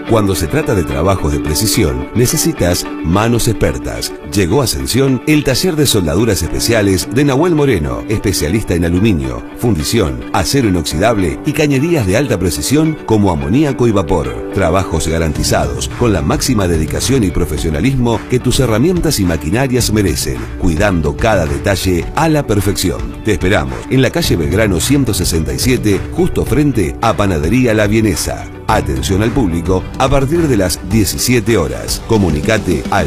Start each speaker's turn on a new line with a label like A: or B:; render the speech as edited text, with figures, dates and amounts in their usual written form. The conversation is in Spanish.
A: Cuando se trata de trabajos de precisión, necesitas manos expertas. Llegó a Ascensión el taller de soldaduras especiales de Nahuel Moreno, especialista en aluminio, fundición, acero inoxidable y cañerías de alta precisión como amoníaco y vapor. Trabajos garantizados, con la máxima dedicación y profesionalismo que tus herramientas y maquinarias merecen, cuidando cada detalle a la perfección. Te esperamos en la calle Belgrano 167, justo frente a Panadería La Vienesa. Atención al público a partir de las 17 horas. Comunicate al